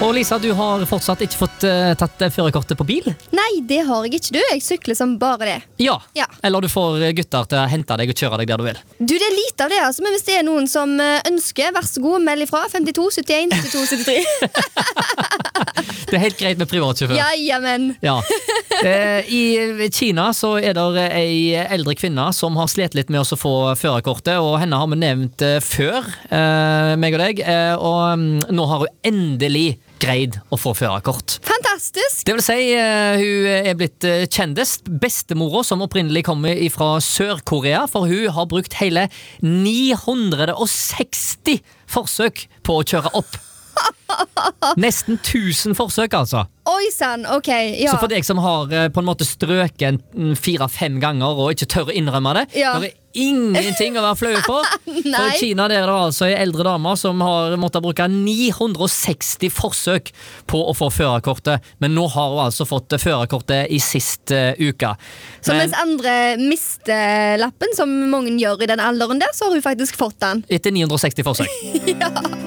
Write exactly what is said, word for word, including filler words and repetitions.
Og Lisa, du har fortsatt ikke fått uh, tatt førerkortet på bil? Nei, det har jeg ikke du. Jeg sykler som bare det. Ja. Ja. Eller du får gutter til å hente deg og kjøre deg der du vil. Du, det er lite av det, altså, men hvis det er noen som uh, ønsker, vær så god, meld ifra. femtito syttien syttito syttitre. Det er helt greit med privatsjåfør. Ja, jamen. Ja. Eh, I Kina så er det ei eldre kvinne som har slet litt med å få førerkortet, og henne har vi nevnt eh, før, eh, meg og deg, eh, og um, nå har hun endelig greid å få førerkort. Fantastisk. Det vil si, uh, hun er blitt uh, kjendest. Bestemora, som opprinnelig kommer fra Sør-Korea, for hun har brukt hele ni hundre og seksti forsøk på å kjøre opp. Nesten tusen forsøk, altså. Oi sann, ok, ja. Så for deg som har uh, på en måte strøken fire-fem ganger og ikke tør å innrømme det, Ja. det er ingenting å være flau for. For i Kina der er det altså en eldre dame som har måttet bruke ni hundre og seksti forsøk på å få førerkortet, men nå har hun altså fått førerkortet i sist uh, uke. Så Men mens andre mister lappen, som mange gjør i den alderen der, så har hun faktisk fått den. etter ni hundre og seksti forsøk. Ja.